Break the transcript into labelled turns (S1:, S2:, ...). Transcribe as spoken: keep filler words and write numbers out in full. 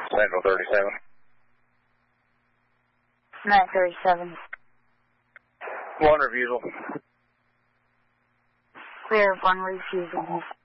S1: Central thirty-seven.
S2: nine thirty-seven.
S1: One refusal.
S2: Clear of one refusal.